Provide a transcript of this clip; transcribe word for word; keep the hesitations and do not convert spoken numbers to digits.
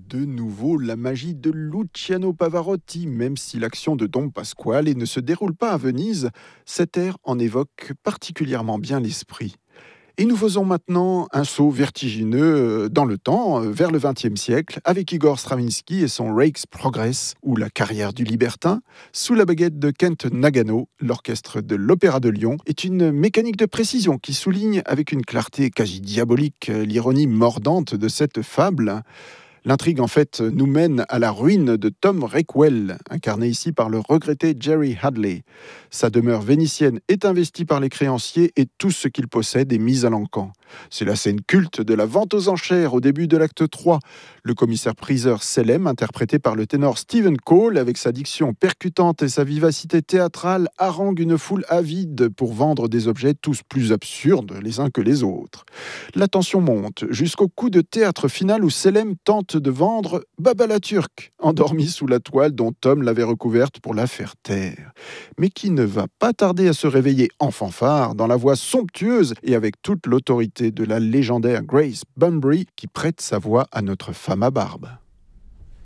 De nouveau, la magie de Luciano Pavarotti, même si l'action de Don Pasquale ne se déroule pas à Venise, cet air en évoque particulièrement bien l'esprit. Et nous faisons maintenant un saut vertigineux dans le temps, vers le vingtième siècle, avec Igor Stravinsky et son Rake's Progress, ou La carrière du libertin, sous la baguette de Kent Nagano. L'orchestre de l'Opéra de Lyon est une mécanique de précision qui souligne avec une clarté quasi diabolique l'ironie mordante de cette fable. L'intrigue, en fait, nous mène à la ruine de Tom Rockwell, incarné ici par le regretté Jerry Hadley. Sa demeure vénitienne est investie par les créanciers et tout ce qu'il possède est mis à l'encan. C'est la scène culte de la vente aux enchères au début de l'acte trois. Le commissaire-priseur Selem, interprété par le ténor Stephen Cole, avec sa diction percutante et sa vivacité théâtrale, harangue une foule avide pour vendre des objets tous plus absurdes les uns que les autres. La tension monte jusqu'au coup de théâtre final où Selem tente de vendre Baba la Turque, endormie sous la toile dont Tom l'avait recouverte pour la faire taire, mais qui ne va pas tarder à se réveiller en fanfare dans la voix somptueuse et avec toute l'autorité de la légendaire Grace Bunbury qui prête sa voix à notre femme à barbe.